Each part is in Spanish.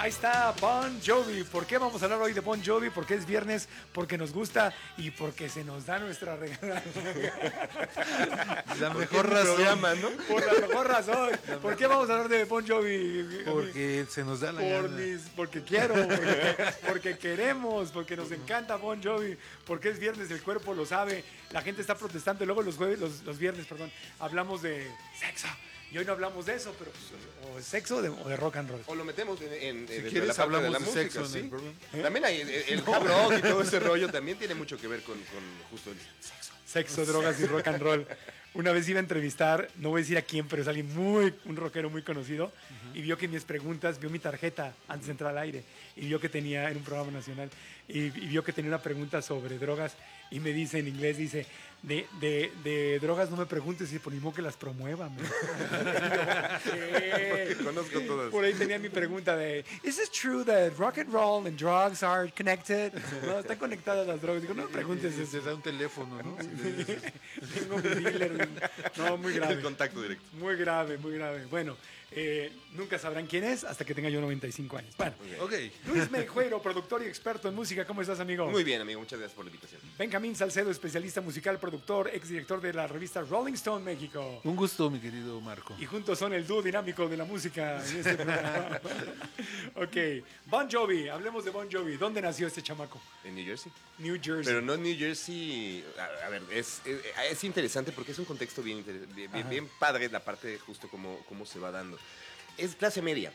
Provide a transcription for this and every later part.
Ahí está Bon Jovi. ¿Por qué vamos a hablar hoy de Bon Jovi? Porque es viernes, porque nos gusta y porque se nos da nuestra regalada. La mejor razón, ¿no? Por la mejor razón. ¿Por qué vamos a hablar de Bon Jovi? Porque se nos da la gana. Porque quiero, porque queremos, porque nos encanta Bon Jovi, porque es viernes, el cuerpo lo sabe, la gente está protestando. Y luego los viernes, hablamos de sexo. Y hoy no hablamos de eso, pero pues, o de sexo o de rock and roll. O lo metemos en Si dentro quieres, de la parte de la hablamos de música, sexo en ¿sí? el programa. También hay el hard rock y todo ese rollo también tiene mucho que ver con justo el sexo. Sexo, drogas y rock and roll. Una vez iba a entrevistar, no voy a decir a quién, pero es alguien un rockero muy conocido, y vio que en mis preguntas, vio mi tarjeta antes de entrar al aire, y vio que tenía, en un programa nacional, y vio que tenía una pregunta sobre drogas, y me dice en inglés, dice, de drogas no me preguntes, y por mismo que las promuevan. Conozco todas. Por ahí tenía mi pregunta de, ¿is it true that rock and roll and drugs are connected? No, están conectadas las drogas. Digo, no me preguntes eso. Te da un teléfono, ¿no? Tengo mi dealer. No, muy grave. El contacto directo. Muy grave, muy grave. Bueno, nunca sabrán quién es hasta que tenga yo 95 años. Bueno, Ok. Luis Mejuero, productor y experto en música. ¿Cómo estás, amigo? Muy bien, amigo. Muchas gracias por la invitación. Benjamín Salcedo, especialista musical, productor, exdirector de la revista Rolling Stone México. Un gusto, mi querido Marco. Y juntos son el dúo dinámico de la música en este programa. Ok, Bon Jovi, hablemos de Bon Jovi. ¿Dónde nació este chamaco? En New Jersey. New Jersey. Pero no New Jersey. A ver, es interesante porque es un contexto bien padre la parte de justo cómo se va dando. Es clase media.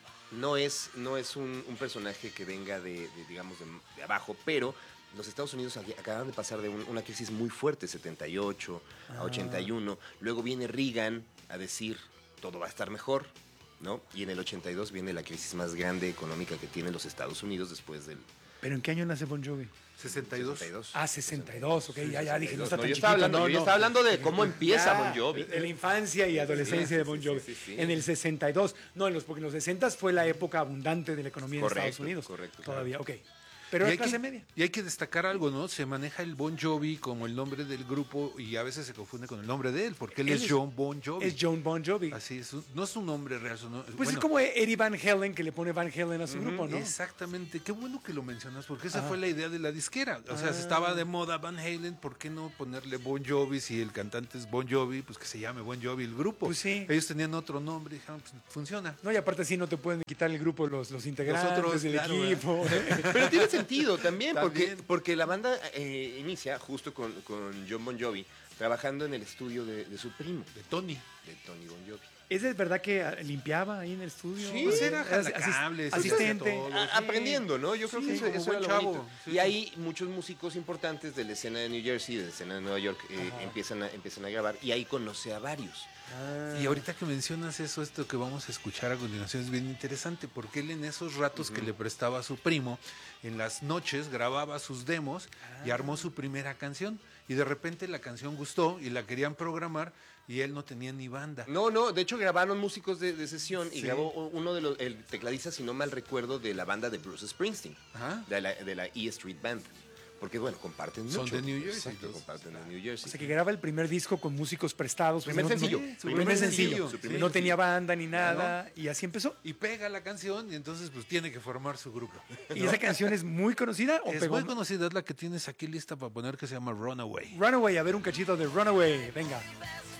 No es un personaje que venga digamos, de abajo, pero los Estados Unidos acaban de pasar de una crisis muy fuerte, 78 a 81. Luego viene Reagan a decir, todo va a estar mejor, ¿no? Y en el 82 viene la crisis más grande económica que tienen los Estados Unidos después del ¿Pero en qué año nace Bon Jovi? 62. 62. Ah, 62, ok, ya dije, no está tan yo chiquito. estaba hablando de cómo empieza Ya, Bon Jovi. De la infancia y adolescencia de Bon Jovi. Sí. En el 62. No, porque en los 60 fue la época abundante de la economía Correcto, en Estados Unidos. correcto. Todavía, ok. Pero Y es hay clase que- media. Y hay que destacar algo, ¿no? Se maneja el Bon Jovi como el nombre del grupo y a veces se confunde con el nombre de él, porque él es John Bon Jovi. Es John Bon Jovi. Así es, no es un nombre real. Pues es como Eddie Van Halen que le pone Van Halen a su grupo, ¿no? Exactamente, qué bueno que lo mencionas, porque esa fue la idea de la disquera. O sea, se estaba de moda Van Halen, ¿por qué no ponerle Bon Jovi si el cantante es Bon Jovi? Pues que se llame Bon Jovi el grupo. Pues sí. Ellos tenían otro nombre y dijeron, pues funciona. No, y aparte sí no te pueden quitar el grupo los integrantes Los otros, del claro, equipo. Pero tiene sentido también, También. porque la banda inicia justo con John Bon Jovi trabajando en el estudio de su primo, De Tony. de Tony Bon Jovi. ¿Es de verdad que limpiaba ahí en el estudio? Sí, Pues era Asist- jalacables, asistente. hacía todo. Sí. Aprendiendo, ¿no? Yo creo Sí, que eso como era buen lo chavo. bonito. Sí, y sí. ahí muchos músicos importantes de la escena de New Jersey, de la escena de Nueva York, empiezan a grabar y ahí conoce a varios. Y ahorita que mencionas eso, esto que vamos a escuchar a continuación es bien interesante, porque él en esos ratos que le prestaba a su primo, en las noches grababa sus demos y armó su primera canción. Y de repente la canción gustó y la querían programar y él no tenía ni banda. No, de hecho grabaron músicos de sesión y Sí. grabó uno de el tecladista, si no mal recuerdo, de la banda de Bruce Springsteen, Ajá. de la E Street Band. Porque bueno, comparten Son mucho. de New Jersey, Exacto, entonces, comparten de New O Jersey. sea, que graba el primer disco con músicos prestados. Primer No- sencillo. no- Su primer primer sencillo. sencillo. Su primer No tenía banda ni nada. Y así empezó. Y pega la canción y entonces pues tiene que formar su grupo. ¿Y esa canción es muy conocida o Es pegó? muy conocida, es la que tienes aquí lista para poner que se llama Runaway. Runaway, a ver un cachito de Runaway. Venga.